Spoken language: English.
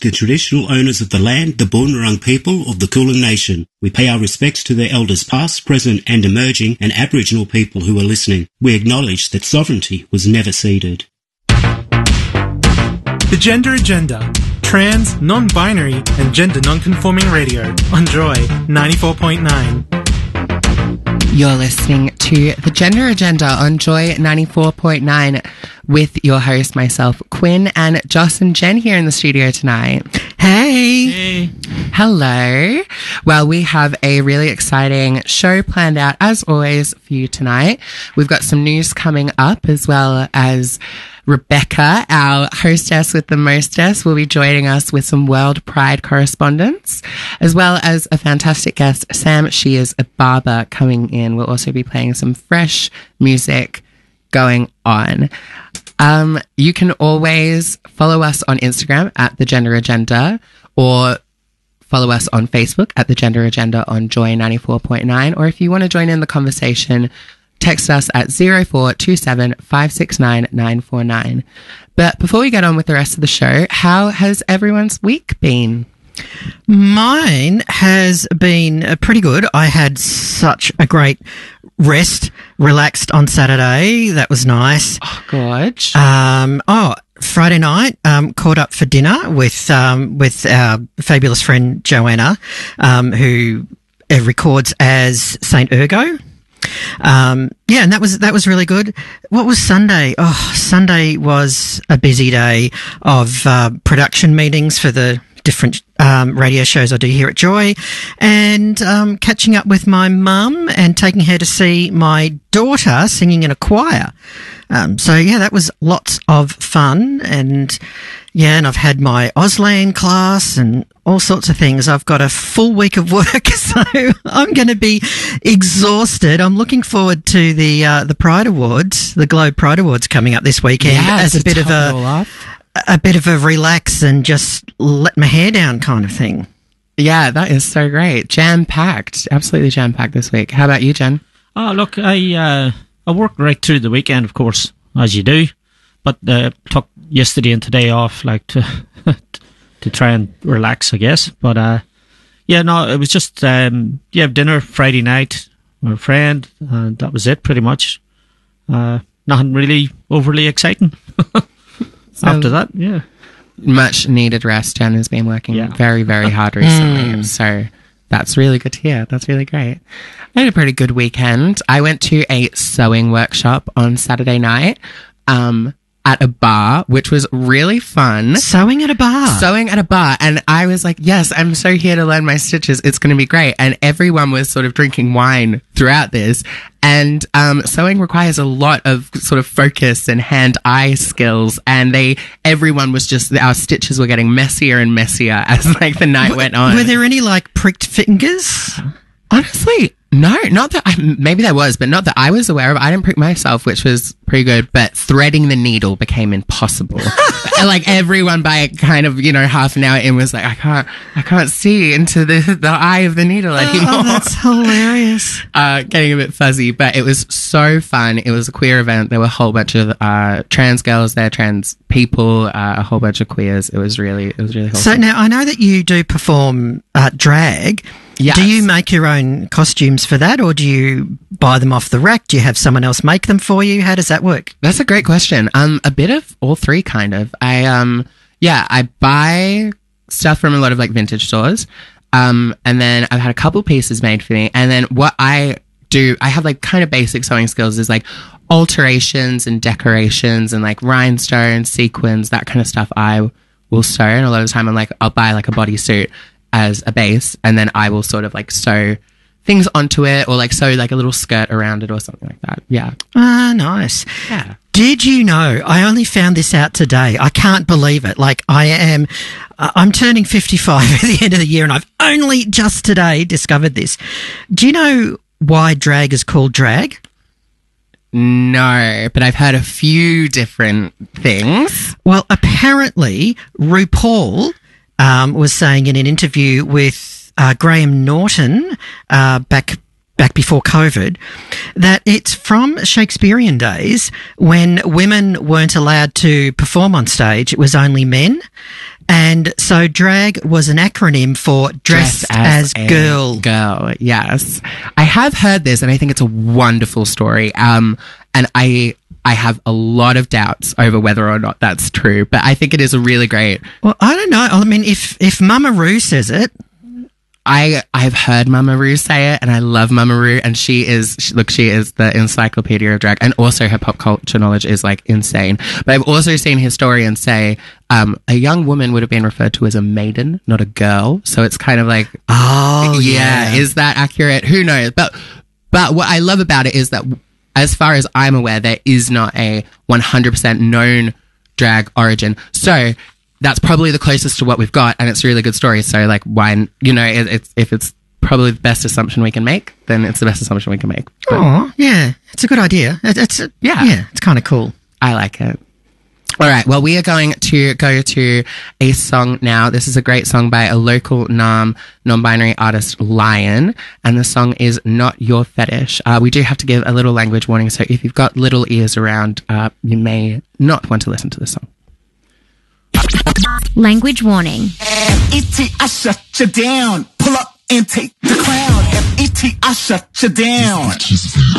the traditional owners of the land, the Boonwurrung people of the Kulin Nation. We pay our respects to their elders past, present and emerging, and Aboriginal people who are listening. We acknowledge that sovereignty was never ceded. The Gender Agenda. Trans, non-binary and gender non-conforming radio on Joy 94.9. You're listening to The Gender Agenda on Joy 94.9 with your host, myself, Quinn, and Joss and Jen here in the studio tonight. Hey. Hello. Well, we have a really exciting show planned out, as always, for you tonight. We've got some news coming up, as well as Rebecca, our hostess with the mostess, will be joining us with some World Pride correspondence, as well as a fantastic guest, Sam. She is a barber coming in. We'll also be playing some fresh music going on. You can always follow us on Instagram at The Gender Agenda, or follow us on Facebook at The Gender Agenda on Joy 94.9. Or if you want to join in the conversation, text us at 0427 569 949. But before we get on with the rest of the show, how has everyone's week been? Mine has been pretty good. I had such a great rest, relaxed on Saturday. That was nice. Oh, good. Friday night, caught up for dinner with our fabulous friend Joanna, who records as Saint Ergo. And that was really good. What was Sunday? Oh, Sunday was a busy day of production meetings for the different radio shows I do here at Joy, and catching up with my mum and taking her to see my daughter singing in a choir. That was lots of fun, and I've had my Auslan class and all sorts of things. I've got a full week of work, so I'm going to be exhausted. I'm looking forward to the Pride Awards, the Globe Pride Awards coming up this weekend, as a bit of a relax and just let my hair down kind of thing. Yeah, that is so great. Jam-packed. Absolutely jam-packed this week. How about you, Jen? Oh, look, I worked right through the weekend, of course, as you do, but took yesterday and today off, like, to try and relax, I guess. But, it was just, dinner Friday night with a friend, and that was it, pretty much. Nothing really overly exciting. After that, yeah. Much needed rest. Jen has been working very, very hard recently. So that's really good to hear. That's really great. I had a pretty good weekend. I went to a sewing workshop on Saturday night at a bar, which was really fun. Sewing at a bar? Sewing at a bar. And I was like, yes, I'm so here to learn my stitches. It's going to be great. And everyone was sort of drinking wine throughout this. And sewing requires a lot of sort of focus and hand-eye skills. And everyone was just, our stitches were getting messier and messier as like the night went on. Were there any like pricked fingers? Honestly, no, not that maybe there was, but not that I was aware of. I didn't prick myself, which was pretty good, but threading the needle became impossible. And like everyone by kind of, half an hour in was like, I can't see into the eye of the needle anymore. Oh, that's hilarious. Getting a bit fuzzy, but it was so fun. It was a queer event. There were a whole bunch of trans girls there, trans people, a whole bunch of queers. It was really wholesome. So now I know that you do perform drag. Yes. Do you make your own costumes for that, or do you buy them off the rack? Do you have someone else make them for you? How does that work? That's a great question. A bit of all three, kind of. I buy stuff from a lot of like vintage stores, and then I've had a couple pieces made for me. And then what I do, I have like kind of basic sewing skills, is like alterations and decorations and like rhinestones, sequins, that kind of stuff. I will sew, and a lot of the time I'll buy like a bodysuit as a base, and then I will sort of like sew things onto it, or like sew like a little skirt around it or something like that. Yeah. Ah, nice. Yeah. Did you know, I only found this out today. I can't believe it. Like I'm turning 55 at the end of the year, and I've only just today discovered this. Do you know why drag is called drag? No, but I've heard a few different things. Well, apparently RuPaul was saying in an interview with Graham Norton back back before COVID, that it's from Shakespearean days when women weren't allowed to perform on stage. It was only men. And so drag was an acronym for dressed as girl. Girl, yes. I have heard this and I think it's a wonderful story. And I have a lot of doubts over whether or not that's true, but I think it is a really great. Well, I don't know. I mean, if Mama Roo says it. I've heard Mama Roo say it, and I love Mama Roo, and she is the encyclopedia of drag, and also her pop culture knowledge is like insane. But I've also seen historians say a young woman would have been referred to as a maiden, not a girl. So it's kind of like, is that accurate? Who knows? But what I love about it is that, as far as I'm aware, there is not a 100% known drag origin. So that's probably the closest to what we've got, and it's a really good story. So, like, why, if it's probably the best assumption we can make, then it's the best assumption we can make. Oh, yeah. It's a good idea. It's kind of cool. I like it. All right. Well, we are going to go to a song now. This is a great song by a local non-binary artist, Lion, and the song is Not Your Fetish. We do have to give a little language warning, so if you've got little ears around, you may not want to listen to this song. Language warning. F.E.T. I shut you down. Pull up and take the crown. F.E.T. I shut you down.